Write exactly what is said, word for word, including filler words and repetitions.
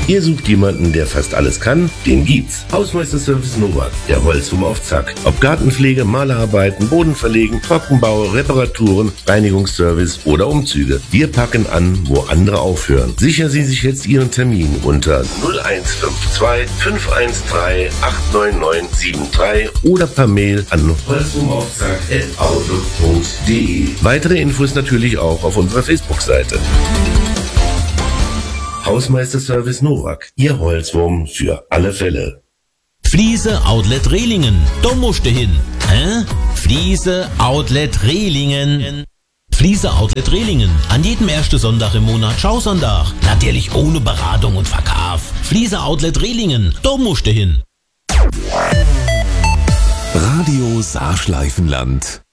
Ihr sucht jemanden, der fast alles kann? Den gibt's. Hausmeister-Service Novak, der Holzwurm auf Zack. Ob Gartenpflege, Malerarbeiten, Boden verlegen, Trockenbau, Reparaturen, Reinigungsservice oder Umzüge. Wir packen an, wo andere aufhören. Sichern Sie sich jetzt Ihren Termin unter null eins fünf zwei fünf eins drei acht neun neun sieben drei oder per Mail an holzwurmaufzack at outlook punkt de. Weitere Infos natürlich auch auf unserer Facebook-Seite. Hausmeister-Service Novak, Ihr Holzwurm für alle Fälle. Fliese Outlet Rehlingen, da musst du hin. Hä? Fliese Outlet Rehlingen. Fliese Outlet Rehlingen, an jedem ersten Sonntag im Monat Schausonntag. Natürlich ohne Beratung und Verkauf. Fliese Outlet Rehlingen, da musst du hin. Radio Saarschleifenland